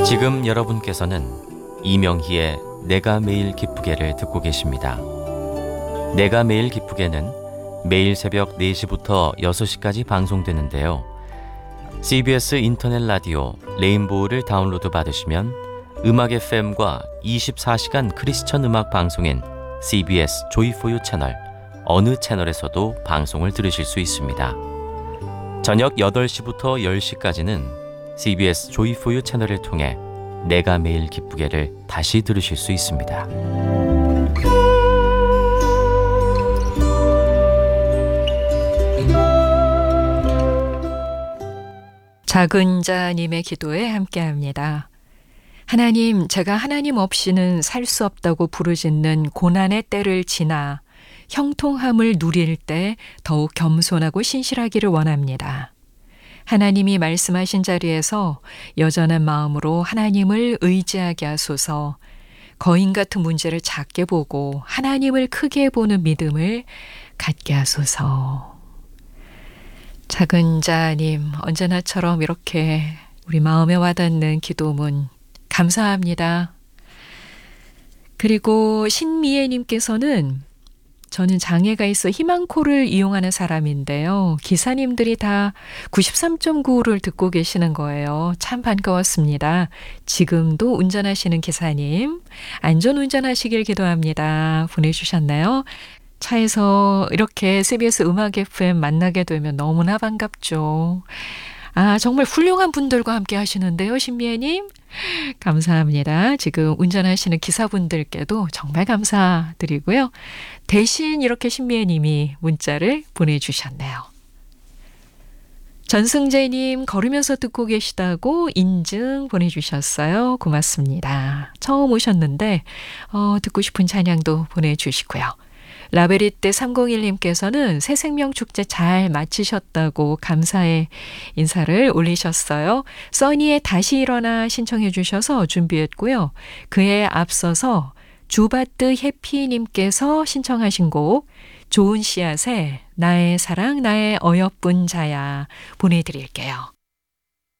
지금 여러분께서는 이명희의 내가 매일 기쁘게를 듣고 계십니다. 내가 매일 기쁘게는 매일 새벽 4시부터 6시까지 방송되는데요. CBS 인터넷 라디오 레인보우를 다운로드 받으시면 음악 FM과 24시간 크리스천 음악 방송인 CBS 조이포유 채널 어느 채널에서도 방송을 들으실 수 있습니다. 저녁 8시부터 10시까지는 CBS 조이포유 채널을 통해 내가 매일 기쁘게를 다시 들으실 수 있습니다. 작은 자님의 기도에 함께합니다. 하나님, 제가 하나님 없이는 살 수 없다고 부르짖는 고난의 때를 지나 형통함을 누릴 때 더욱 겸손하고 신실하기를 원합니다. 하나님이 말씀하신 자리에서 여전한 마음으로 하나님을 의지하게 하소서. 거인 같은 문제를 작게 보고 하나님을 크게 보는 믿음을 갖게 하소서. 작은 자님, 언제나처럼 이렇게 우리 마음에 와닿는 기도문 감사합니다. 그리고 신미애님께서는 저는 장애가 있어 희망코를 이용하는 사람인데요. 기사님들이 다 93.95를 듣고 계시는 거예요. 참 반가웠습니다. 지금도 운전하시는 기사님, 안전운전하시길 기도합니다. 보내주셨나요? 차에서 이렇게 CBS 음악 FM 만나게 되면 너무나 반갑죠. 아, 정말 훌륭한 분들과 함께 하시는데요, 신미애님. 감사합니다. 지금 운전하시는 기사분들께도 정말 감사드리고요. 대신 이렇게 신미애님이 문자를 보내주셨네요. 전승재님, 걸으면서 듣고 계시다고 인증 보내주셨어요. 고맙습니다. 처음 오셨는데 듣고 싶은 찬양도 보내주시고요. 라베리떼 301님께서는 새생명축제 잘 마치셨다고 감사의 인사를 올리셨어요. 써니의 다시 일어나 신청해 주셔서 준비했고요. 그에 앞서서 주바트 해피님께서 신청하신 곡 좋은 씨앗의 나의 사랑 나의 어여쁜 자야 보내드릴게요.